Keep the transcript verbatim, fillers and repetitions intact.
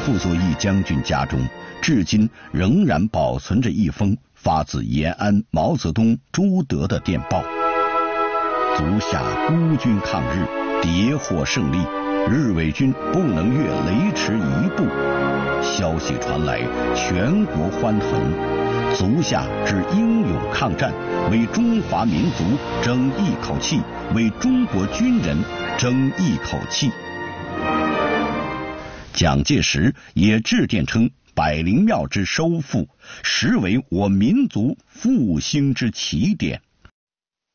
傅作义将军家中，至今仍然保存着一封发自延安毛泽东、朱德的电报：足下孤军抗日，迭获胜利，日伪军不能越雷池一步。消息传来，全国欢腾。足下之英勇抗战，为中华民族争一口气，为中国军人争一口气。蒋介石也致电称，百灵庙之收复，实为我民族复兴之起点。